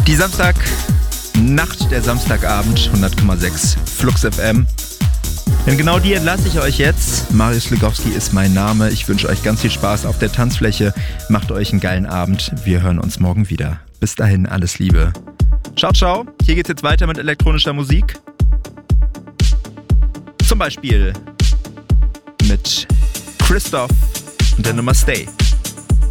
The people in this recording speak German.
Die Samstagnacht, der Samstagabend, 100,6 Flux FM. Denn genau die entlasse ich euch jetzt. Marius Legowski ist mein Name. Ich wünsche euch ganz viel Spaß auf der Tanzfläche. Macht euch einen geilen Abend. Wir hören uns morgen wieder. Bis dahin, alles Liebe. Ciao, ciao. Hier geht's jetzt weiter mit elektronischer Musik. Zum Beispiel mit Christoph und der Nummer Stay.